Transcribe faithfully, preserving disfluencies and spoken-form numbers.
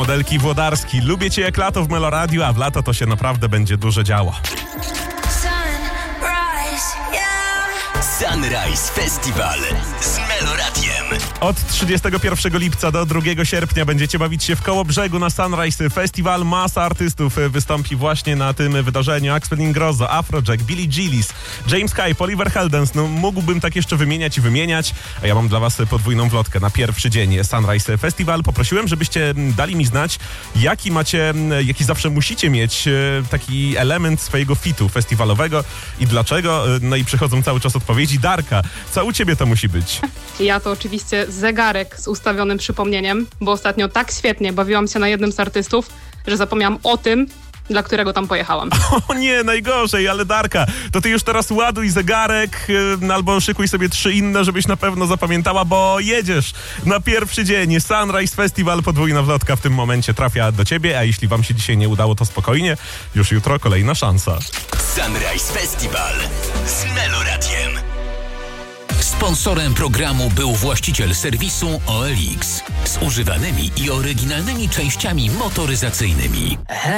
Modelki Włodarski. Lubię cię jak lato w Meloradiu, a w lato to się naprawdę będzie dużo działo. Sunrise Festival z Meloradiem. Od trzydziestego pierwszego lipca do drugiego sierpnia będziecie bawić się w Kołobrzegu na Sunrise Festival. Masa artystów wystąpi właśnie na tym wydarzeniu. Axel Ingrosso, Afrojack, Billie Gillis, James Hype, Oliver Heldens. No mógłbym tak jeszcze wymieniać i wymieniać, a ja mam dla was podwójną wlotkę na pierwszy dzień Sunrise Festival. Poprosiłem, żebyście dali mi znać, jaki macie, jaki zawsze musicie mieć taki element swojego fitu festiwalowego i dlaczego. No i przychodzą cały czas odpowiedzi. Darka, co u ciebie to musi być? Ja to oczywiście zegarek z ustawionym przypomnieniem, bo ostatnio tak świetnie bawiłam się na jednym z artystów, że zapomniałam o tym, dla którego tam pojechałam. O nie, najgorzej, ale Darka, to ty już teraz ładuj zegarek yy, albo szykuj sobie trzy inne, żebyś na pewno zapamiętała, bo jedziesz na pierwszy dzień. Sunrise Festival, podwójna wlotka w tym momencie trafia do ciebie, a jeśli wam się dzisiaj nie udało, to spokojnie, już jutro kolejna szansa. Sunrise Festival z Meloradiem. Sponsorem programu był właściciel serwisu O L X z używanymi i oryginalnymi częściami motoryzacyjnymi.